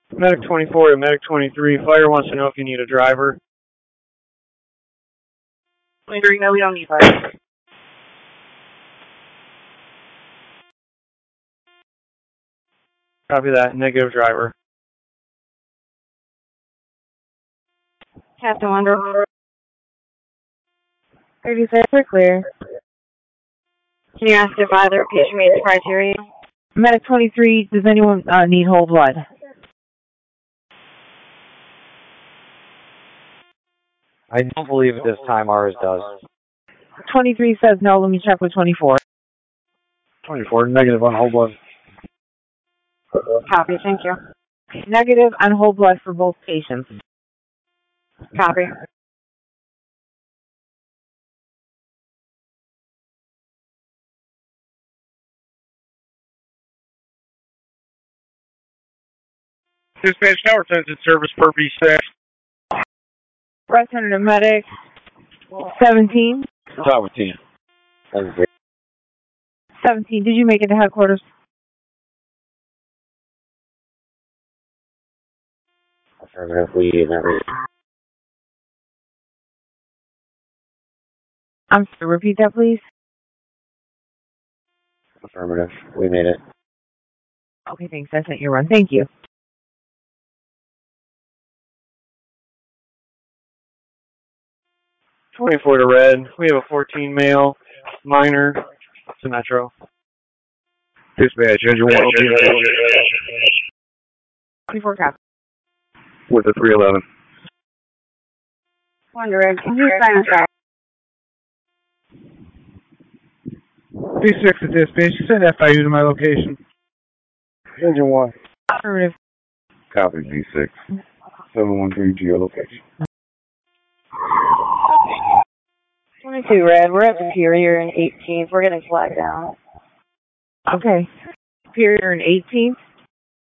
Medic 24 to Medic 23. Fire wants to know if you need a driver. 23, no, we don't need fire. Copy that. Negative driver. Captain Wonder. 36, we're clear. Can you ask if either patient meets criteria? Medic 23, does anyone need whole blood? I don't believe at this time ours does. 23 says no. Let me check with 24. 24, negative on whole blood. Copy, thank you. Negative on whole blood for both patients. Copy. Dispatch now returns in service per B6. Representative Medic 17. Top with 10. 17, did you make it to headquarters? Affirmative, we never. I'm sorry, repeat that, please. Affirmative, we made it. Okay, thanks. I sent you a run. Thank you. 24 to red. We have a 14 male minor to Metro. Dispatch, engine 1. 24 copy. With a 311. Wonder, can you sign us out? B6 to dispatch. Send FIU to my location. Engine 1. Affirmative. Copy G6. 713 geolocation. 22 red, we're at Superior and 18th. We're getting flagged down. Okay. Superior and 18th.